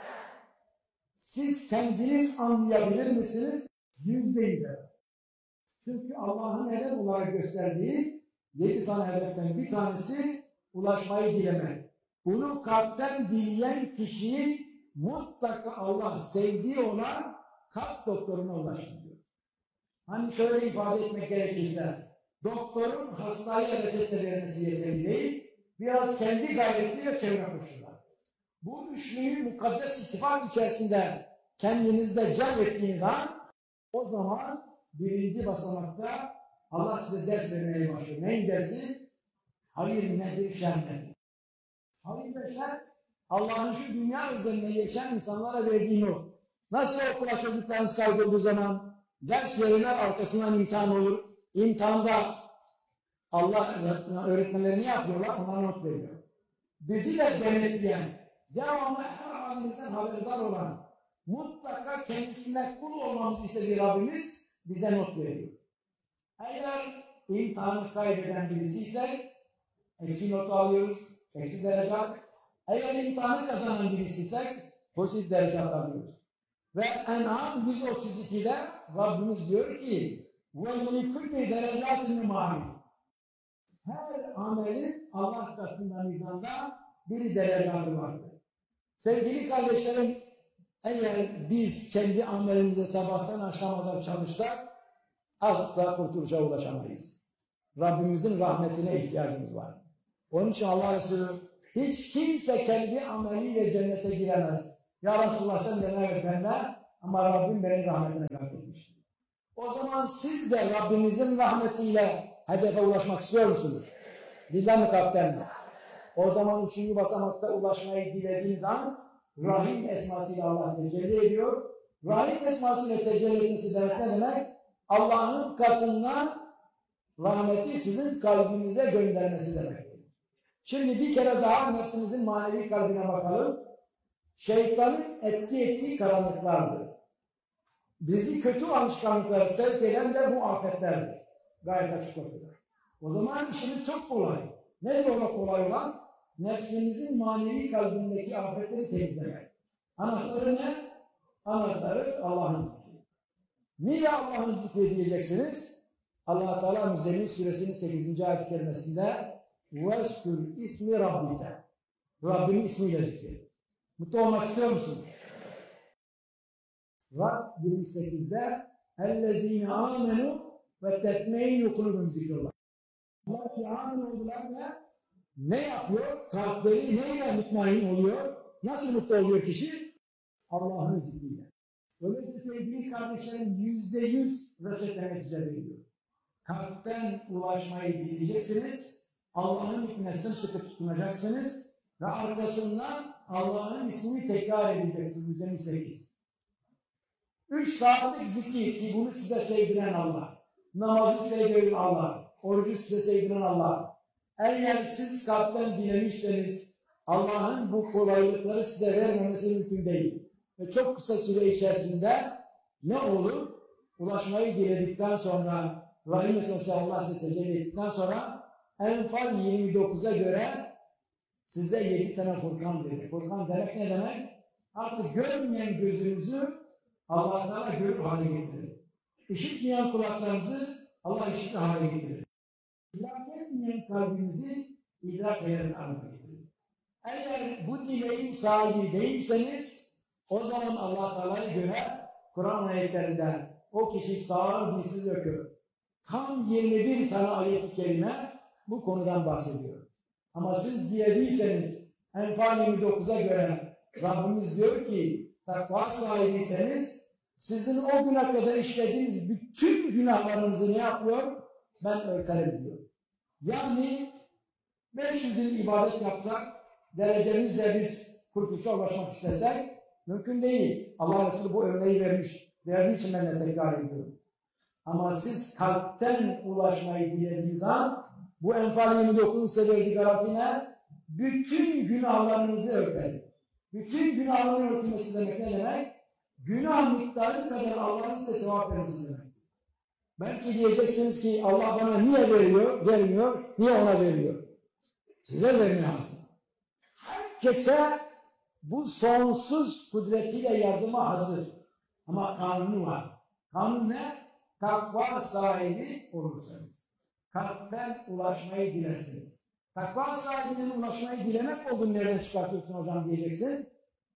Siz kendiniz anlayabilir misiniz? Yüzde yüz. Çünkü Allah'ın hedef olarak gösterdiği yedi tane hedeften bir tanesi ulaşmayı dilemek. Bunu kalpten dileyen kişiyi mutlaka Allah sevdiği olan kalp doktoruna ulaştırıyor. Hani şöyle ifade etmek gerekirse, doktorun hastaya reçete vermesi yeterli değil, biraz kendi gayreti ve çevre koşullar. Bu üçlüyü mukaddes ittifak içerisinde kendinizde celbettiğiniz an, o zaman birinci basamakta Allah size ders vermeye başlıyor. Neyin dersi? Hayır nedir, şer nedir? Hayır ve şer, Allah'ın şu dünya üzerinde yaşayan insanlara verdiği not. Nasıl okula çocuklarınız kaydolduğu zaman ders verirler, arkasından imtihan olur. İmtihanda Allah öğretmenleri ne yapıyorlar? Ona not veriyor. Bizi de denetleyen, devamlı her halimizden haberdar olan, mutlaka kendisinden kul olmamızı istediği Rabbimiz bize not veriyor. Eğer imtihanı kaybeden birisiysek, eksi not alıyoruz, eksi derece. Eğer imtihanı kazanan birisiysek, pozitif derece alıyoruz. Ve En'am yüz otuz ikide Rabbimiz diyor ki وَلِكُلِّ دَرَجَاتٍ مَعَلِمٍ. Her amelin Allah katında mizanda bir derecatı vardır. Sevgili kardeşlerim, eğer biz kendi amelimize sabahtan akşama kadar çalışsak asla kurtuluşa ulaşamayız. Rabbimizin rahmetine ihtiyacımız var. Onun için Allah Resulü hiç kimse kendi ameliyle cennete giremez. Ya Resulullah sen de evet benden ama Rabbim benim rahmetine kaybetmiştir. O zaman siz de Rabbinizin rahmetiyle hedefe ulaşmak istiyor musunuz? Dilden mi kalpten mi? O zaman üçüncü basamakta ulaşmayı dilediğiniz an Rahim esmasıyla Allah tecelli ediyor. Rahim esmasıyla tecelli etmesi demek ne demek? Allah'ın katından rahmeti sizin kalbinize göndermesi demektir. Şimdi bir kere daha nefsimizin manevi kalbine bakalım. Şeytanın etki ettiği karanlıklardır. Bizi kötü alışkanlıklara sevk eden de bu afetlerdir. Gayet açık ortada. O zaman işimiz çok kolay. Nedir ona kolay olan? nefsinizin manevi kalbindeki afetleri temizlemek. Anahtarı ne? Anahtarı Allah'ın zikri. Niye Allah'ın zikri diyeceksiniz? Allah Teala Müzzemmil Suresinin sekizinci ayet-i kerimesinde وَاسْكُرْ ismi Rabbike. Rabbinin ismiyle zikri. Mutlu olmak istiyor musun? Rab yirmi sekizde اَلَّذ۪ينَ آمَنُوا وَتَتْمَيْنُ قُلُوبُهُمْ ذِكْرُ Allah ki amin oldular ne yapıyor? Kalpleri neyle mutmain oluyor? Nasıl mutlu oluyor kişi? Allah'ın zikriyle. Öyleyse sevgili kardeşlerim yüzde yüz reçete netice veriyor. Kalpten ulaşmayı dileyeceksiniz, Allah'ın hükmüne sımsıkı tutunacaksınız ve arkasından Allah'ın ismini tekrar edeceksiniz. Yüzde sekiz. Üç saatlik zikir ki bunu size sevdiren Allah, namazı sevdiren Allah, orucu size sevdiren Allah. Eğer siz kalpten dilemişseniz Allah'ın bu kolaylıkları size vermemesi mümkün değil. Ve çok kısa süre içerisinde ne olur? Ulaşmayı diledikten sonra, Rahim Esması Allah size tecelli ettikten sonra Enfal yirmi dokuza göre size yedi tane Furkan verir. Furkan demek ne demek? Artık görmeyen gözünüzü Allah Teala görür hale getirir. İşitmeyen kulaklarınızı Allah işitme hale getirir. İdrak etmeyen kalbinizi idrak eden hale getirir. Eğer bu dileğin sahibi değilseniz o zaman Allah Teala'ya göre Kur'an ayetlerinde o kişi sağır, dilsiz, ökür. Tam yirmi bir tane ayet-i kerime bu konudan bahsediyor. Ama siz dilediyseniz Enfal yirmi dokuza göre Rabbimiz diyor ki takva sahibiyseniz sizin o güne kadar işlediğiniz bütün günahlarınızı ne yapıyor? Ben örterim diyor. Yani beş yüz yıl ibadet yapsak, derecemizle biz kurtuluşa ulaşmak istesek mümkün değil. Allah Resulü bu örneği vermiş. Verdiği için ben de tekrar ediyorum. Ama siz kalpten ulaşmayı dilediğiniz an bu Enfal yirmi dokuzun size verdiği garantine bütün günahlarınızı örter. Bütün günahların örtülmesi demek ne demek? Günah miktarı kadar Allah'ın size sevap vermesi demek. Belki diyeceksiniz ki Allah bana niye veriyor, vermiyor, niye ona veriyor? Size vermiyor aslında. Herkese bu sonsuz kudretiyle yardıma hazır. Ama kanunu var. Kanun ne? Takva sahibi olursanız. Kalpten ulaşmayı dilersiniz. Takva sahibinin ulaşmayı dilemek olduğunu nereden çıkartıyorsun hocam diyeceksin.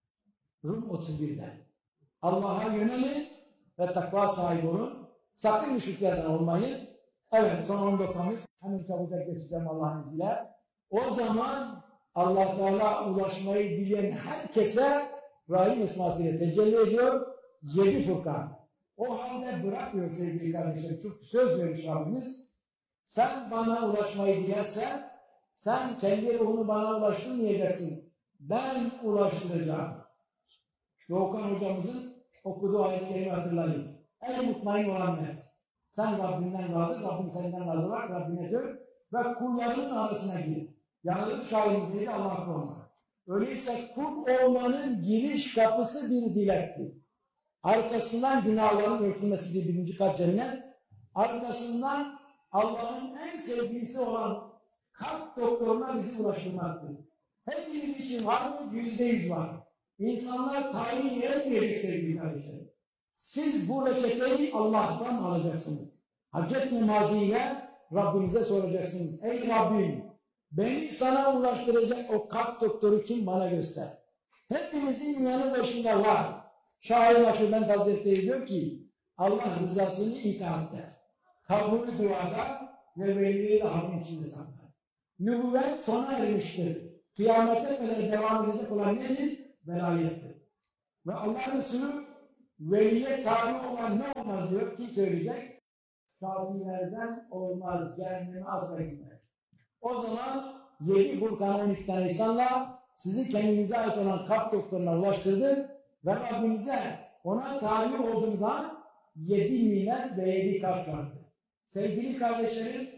Rum otuz birden. Allah'a yönelin ve takva sahibi olun. Sakın müşriklerden olmayın. Evet, son on dakikamız. Hemen çabucak geçeceğim Allah'ın izniyle. O zaman Allah Teala ulaşmayı dileyen herkese Rahim esmasıyla tecelli ediyor. Yedi Furkan. O halde bırakmıyor sevgili kardeşlerim. Çünkü söz vermiş Rabbimiz. Sen bana ulaşmayı dilersen sen kendi ruhunu bana ulaştırmayacaksın. Ben ulaştıracağım. Doğukan hocamızın okuduğu ayet-i kerime hatırlayın. En mutmain olan nefs. Sen Rabbinden razı, Rabbim senden razı olarak Rabbine dön ve kullarının arasına gir. Yaratılış halimizdeyi Allah olmak. Öyleyse kul olmanın giriş kapısı bir dilektir. Arkasından günahların örtülmesidir birinci kat cennet. Arkasından Allah'ın en sevgilisi olan kalp doktoruna bizi ulaştırmaktır. Hepimiz için var mı? Yüzde yüz var. İnsanlar tayin etmeyecek sevgili kardeşlerim. Siz bu reçeteyi Allah'tan alacaksınız. Hacet namazıyla Rabbinize soracaksınız. Ey Rabbim, beni sana ulaştıracak o kalp doktoru kim bana göster. Hepimizin yanı başında var. Şahin Akşebendi Hazretleri diyor ki Allah rızasını itaatte, kabulü duada ve velileri de hakkın içinde saklar. Nübüvvet sona ermiştir. Kıyamete kadar devam edecek olan nedir? Velayettir. Ve Allah Resulü veliye tabi olan ne olmaz diyor. Kim söyleyecek? Tabilerden olmaz. Cehenneme asla gitmez. O zaman yedi Furkan on iki tane insanla sizi kendinize ait olan kalp doktoruna ulaştırdı ve Rabbimize ona tabi olduğunuz an yedi nimet ve yedi kalp vardı. Sevgili kardeşlerim,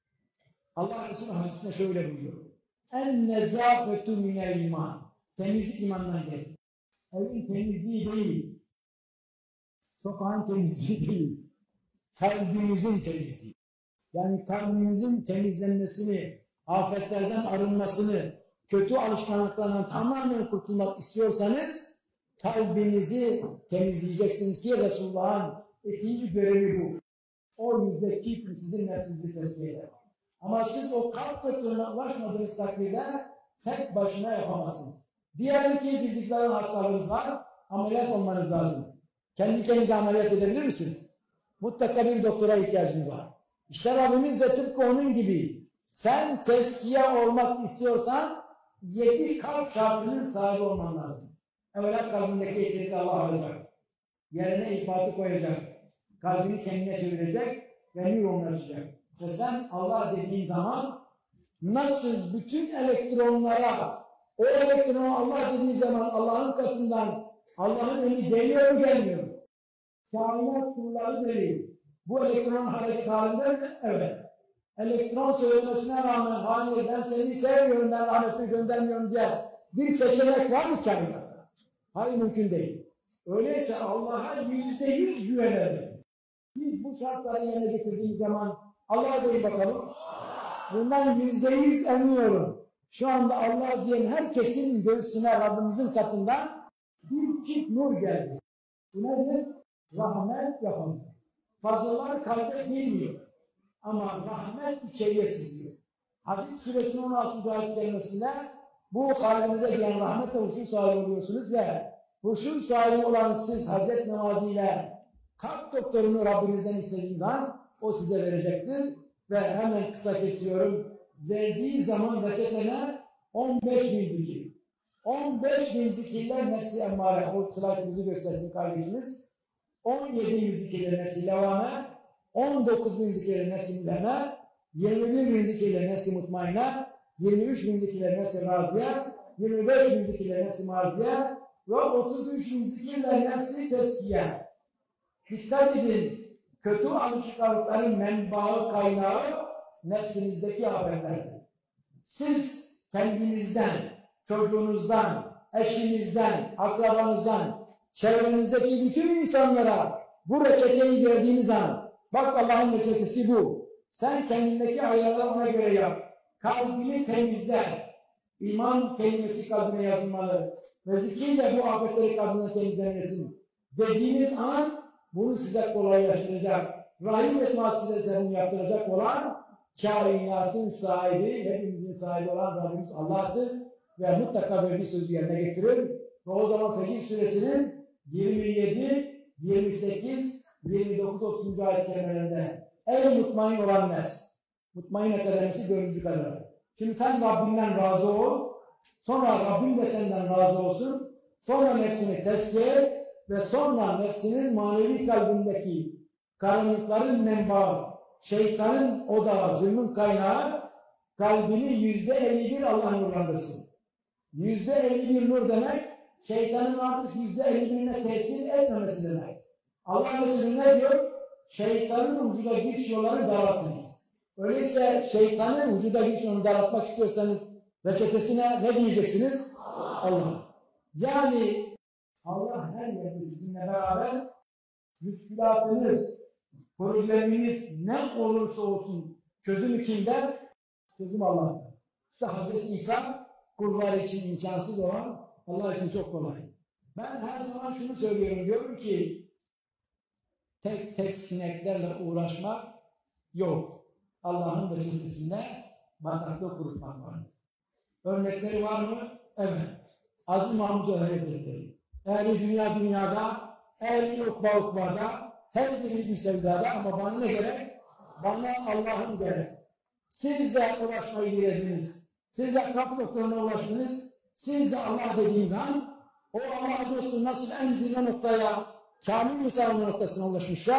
Allah Resulü hadisinde şöyle buyuruyor. En nezafetu minel iman. Temizlik imandan gelir. Evin temizliği değil. Sokağın temizliği değil. Kalbinizin temizliği. Yani kalbinizin temizlenmesini, afetlerden arınmasını, kötü alışkanlıklardan tamamen kurtulmak istiyorsanız kalbinizi temizleyeceksiniz ki Resulullah'ın ikinci görevi bu. O yüzdeki sizin nefsinizi tesbih eder. Ama siz o kalp kötülüğüne ulaşmadığınız takdirde tek başına yapamazsınız. Diyelim ki fiziklerin hastalığınız var, ameliyat olmanız lazım. Kendi kendinize ameliyat edebilir misiniz? Mutlaka bir doktora ihtiyacınız var. İşte Rabbimiz de tıpkı onun gibi. Sen tezkiye olmak istiyorsan yedi kalp şartının sahibi olman lazım. Evvela kalbindeki ekleri Allah alacak. Yerine ifatı koyacak. Kalbini kendine çevirecek ve nur açacak. Ve sen Allah dediğin zaman nasıl bütün elektronlara o elektronu Allah dediği zaman Allah'ın katından Allah'ın emri geliyor mu gelmiyor mu? Kainat kurları deliyor. Bu elektronun hareket halinde mi? Evet. Elektron söylemesine rağmen hayır ben seni sevmiyorum, ben rahmetini göndermiyorum diye bir seçenek var mı kainatta? Hayır, mümkün değil. Öyleyse Allah'a yüzde yüz güvenelim. Biz bu şartları yerine getirdiğimiz zaman Allah'a deyin bakalım. Bundan yüzde yüz emiyorum. Şu anda Allah diyen herkesin göğsüne Rabbimizin katından bir çift nur geldi. Bu nedir? Rahmet ve fazla. Fazlalar kalbe girmiyor. Ama rahmet içeriye sızıyor. Hadid suresinin on altıncı ayet kelimesinde bu kalbinize gelen rahmet ve huşu sahibi oluyorsunuz ve huşu sahibi olan siz hacet namazıyla kalp doktorunu Rabbinizden istediğiniz an o size verecektir. Ve hemen kısa kesiyorum. Verdiği zaman reçetene on beş bin zikir. on beş bin zikirler nefsi emmare. O slaytımızı göstersin kardeşimiz. on yedi bin zikirler nefsi levame. on dokuz bin zikirler nefsi mülheme. yirmi bir bin zikirler nefsi mutmainne. yirmi üç bin zikirler nefsi raziye. yirmi beş bin zikirler nefsi marziye. Ve otuz üç bin zikirler nefsi teskiye. Dikkat edin. Kötü alışkanlıkların menbaı, kaynağı nefsinizdeki afetlerdir. Siz kendinizden, çocuğunuzdan, eşinizden, akrabanızdan, çevrenizdeki bütün insanlara bu reçeteyi verdiğiniz an, bak Allah'ın reçetesi bu. Sen kendindeki ayarları ona göre yap. Kalbini temizle. İman kelimesi kalbine yazılmalı. Ve zikirle bu afetleri kalbine temizlenmesin. Dediğiniz an bunu size kolaylaştıracak. Rahim esması size bunu yaptıracak olan kainatın sahibi, hepimizin sahibi olan Rabbimiz Allah'tır. Ve mutlaka verdiği sözü yerine getirir. Ve o zaman Fecr suresinin yirmi yedi, yirmi sekiz, yirmi dokuz, otuzuncu ayet kelimelerinde ey mutmain olan nefs. Mutmain akademisi dördüncü kadar. Şimdi sen Rabbinden razı ol. Sonra Rabbim de senden razı olsun. Sonra nefsini tezkiye et. Ve sonra nefsinin manevi kalbindeki karanlıkların menbaı, şeytanın odağı, zulmün kaynağı kalbini yüzde elli bir Allah nurlandırsın. Yüzde elli bir nur demek, şeytanın artık yüzde elli birine tesir etmemesi demek. Allah Resulü ne diyor? Şeytanın vücuda giriş yolları daraltınız. Öyleyse şeytanın vücuda giriş yolunu daraltmak istiyorsanız reçetesine ne diyeceksiniz? Allah. Yani Allah her yerde sizinle beraber müşkülatınız, probleminiz ne olursa olsun çözüm için der, çözüm Allah'tan. İşte Hazreti İsa kullar için imkansız olan Allah için çok kolay. Ben her zaman şunu söylüyorum, diyorum ki tek tek sineklerle uğraşmak yok. Allah'ın reçetesinde bataklığı kurutmak var. Örnekleri var mı? Evet. Aziz Mahmud Hazretleri. Ehli dünya dünyada, ehli ukba ukbada, her biri bir sevdada ama bana ne gerek? Bana Allah'ın gerek. Siz de ulaşmayı dilediniz. Siz de kalp doktoruna ulaştınız. Siz de Allah dediğiniz an, o Allah dostu nasıl en zirve noktaya, kamil insan noktasına ulaşmışlar.